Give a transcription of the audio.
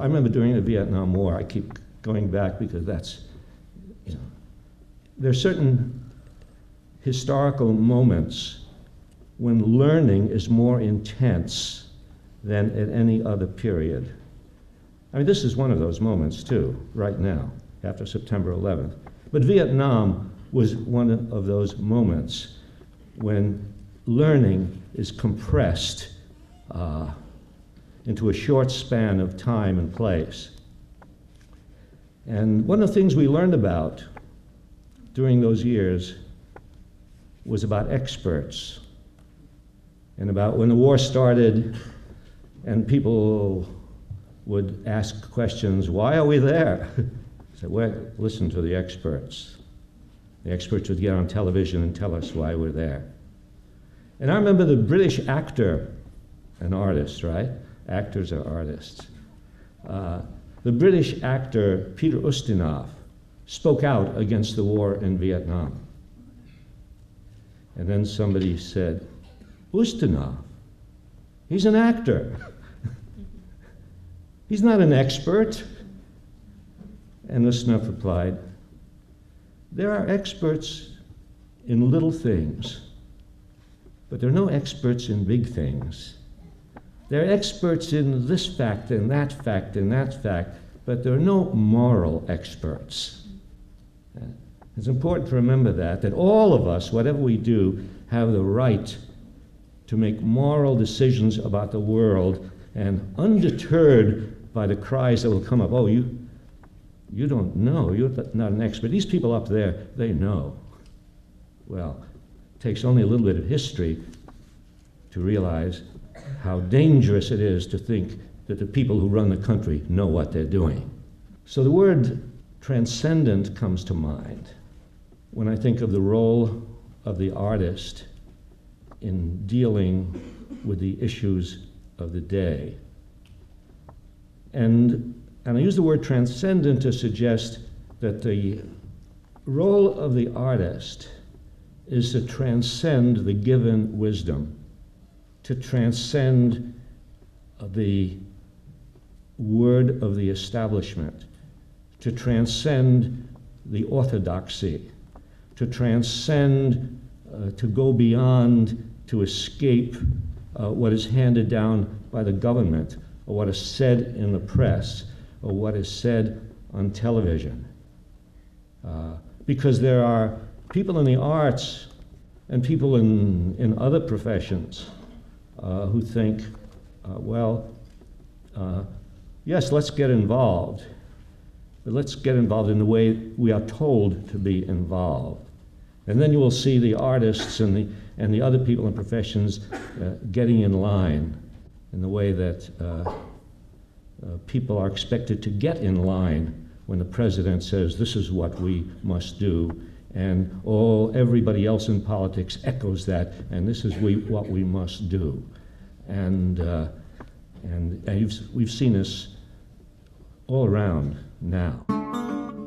I remember during the Vietnam War, I keep going back because that's, you know, there are certain historical moments when learning is more intense than at any other period. I mean, this is one of those moments too, right now, after September 11th. But Vietnam was one of those moments when learning is compressed into a short span of time and place. And one of the things we learned about during those years was about experts, and about when the war started and people would ask questions, why are we there? I said, well, listen to the experts. The experts would get on television and tell us why we're there. And I remember the British actor, an artist, right? Actors are artists. The British actor, Peter Ustinov, spoke out against the war in Vietnam. And then somebody said, Ustinov, he's an actor. He's not an expert. And Ustinov replied, there are experts in little things, but there are no experts in big things. There are experts in this fact and that fact and that fact, but there are no moral experts. It's important to remember that all of us, whatever we do, have the right to make moral decisions about the world, and undeterred by the cries that will come up, oh, you don't know, you're not an expert. These people up there, they know. Well, it takes only a little bit of history to realize how dangerous it is to think that the people who run the country know what they're doing. So the word transcendent comes to mind when I think of the role of the artist in dealing with the issues of the day. And I use the word transcendent to suggest that the role of the artist is to transcend the given wisdom, to transcend the word of the establishment, to transcend the orthodoxy, to transcend, to go beyond, to escape what is handed down by the government, or what is said in the press, or what is said on television. Because there are people in the arts and people in other professions who think, yes, let's get involved, but let's get involved in the way we are told to be involved. And then you will see the artists and the other people in professions getting in line in the way that people are expected to get in line when the president says, this is what we must do, and everybody else in politics echoes that, and this is what we must do. And we've seen this all around now.